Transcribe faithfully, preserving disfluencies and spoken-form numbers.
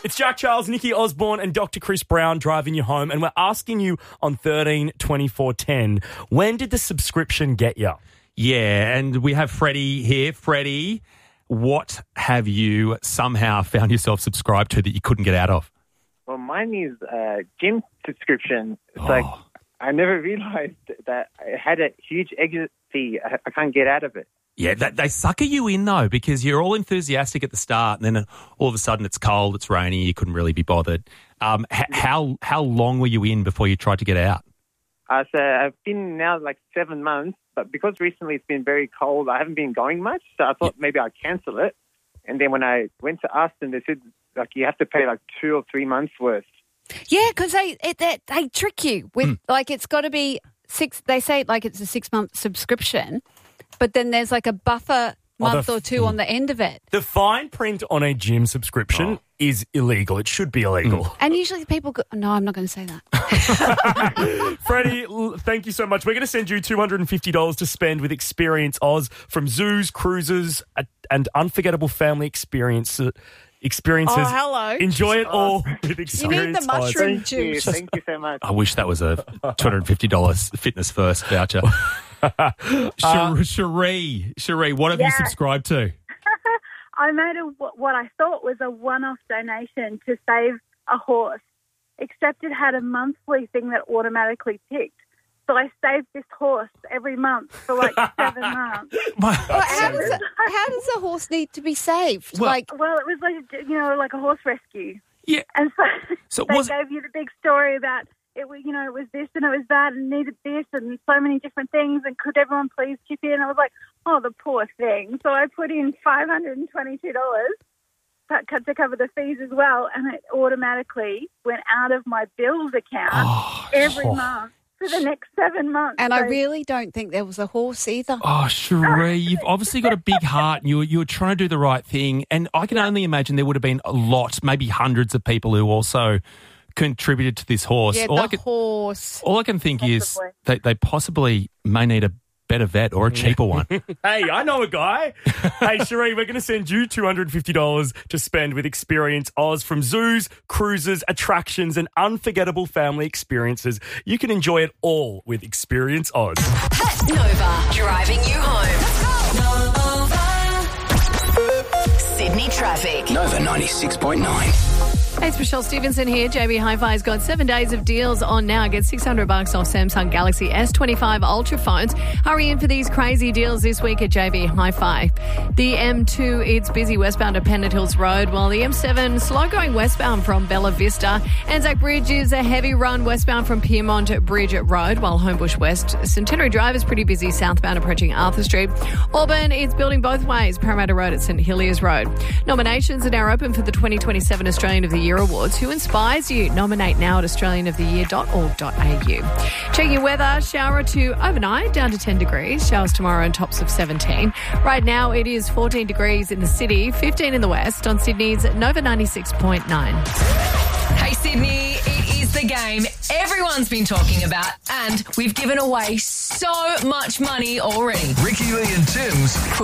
It's Jack Charles, Nikki Osborne and Doctor Chris Brown driving you home, and we're asking you on thirteen twenty-four ten, when did the subscription get you? Yeah, and we have Freddie here. Freddie, what have you somehow found yourself subscribed to that you couldn't get out of? Well, mine is a gym subscription. It's Oh. like I never realised that it had a huge exit fee. I, I can't get out of it. Yeah, they, they sucker you in, though, because you're all enthusiastic at the start, and then all of a sudden it's cold, it's rainy, you couldn't really be bothered. Um, h- how how long were you in before you tried to get out? Uh, so I've been now like seven months, but because recently it's been very cold, I haven't been going much, so I thought maybe I'd cancel it. And then when I went to ask them, they said, like, you have to pay like two or three months worth. Yeah, because they, it, they they trick you with Mm. like it's got to be six. They say like it's a six month subscription, but then there's like a buffer Oh, the month f- or two on the end of it. The fine print on a gym subscription Oh. is illegal. It should be illegal. And usually people go, no, I'm not going to say that. Freddie, l- thank you so much. We're going to send you two hundred fifty dollars to spend with Experience Oz from zoos, cruises, uh, and unforgettable family experience, uh, experiences. Oh, hello. Enjoy it all with You Experience need the Oz. mushroom Thank you. juice. Thank you so much. I wish that was a two hundred fifty dollars Fitness First voucher. Cherie, Cherie, Cherie, what have you Yeah. subscribed to? I made a, what I thought was a one-off donation to save a horse, except it had a monthly thing that automatically ticked. So I saved this horse every month for like seven months. Well, how, does a, how does a horse need to be saved? Well- like, Well, it was like, you know, like a horse rescue. Yeah. And so, So they was gave you the big story about it was, you know, it was this and it was that and needed this and so many different things and could everyone please chip in? I was like, oh, the poor thing. So I put in five hundred twenty-two dollars to cover the fees as well, and it automatically went out of my bills account Oh, every oh. month for the next seven months. and I So- really don't think there was a horse either. Oh, Cherie, you've obviously got a big heart and you were, you were trying to do the right thing. And I can only imagine there would have been a lot, maybe hundreds of people who also contributed to this horse. Yeah, all, the I can, horse. all I can think is Possibly. they, they possibly may need a better vet or a cheaper one. Hey, I know a guy. Hey, Cherie, we're going to send you two hundred fifty dollars to spend with Experience Oz from zoos, cruises, attractions, and unforgettable family experiences. You can enjoy it all with Experience Oz. Pet Nova, driving you home. Nova. Sydney traffic. Nova ninety-six point nine. Hey, it's Michelle Stevenson here. J B Hi-Fi's got seven days of deals on now. Get six hundred bucks off Samsung Galaxy S twenty-five Ultra phones. Hurry in for these crazy deals this week at J B Hi-Fi. The M two, it's busy westbound at Pennant Hills Road, while the M seven slow going westbound from Bella Vista. Anzac Bridge is a heavy run westbound from Piermont Bridge Road, while Homebush West Centenary Drive is pretty busy southbound approaching Arthur Street. Auburn, it's building both ways, Parramatta Road at St Heliers Road. Nominations are now open for the twenty twenty-seven Australian of the Year Awards. Who inspires you? Nominate now at australian of the year dot org dot a u. Checking your weather, shower to overnight, down to ten degrees. Showers tomorrow and tops of seventeen. Right now it is fourteen degrees in the city, fifteen in the west on Sydney's Nova ninety-six point nine. Hey, Sydney, it is the game everyone's been talking about, and we've given away so much money already. Ricky Lee and Tim's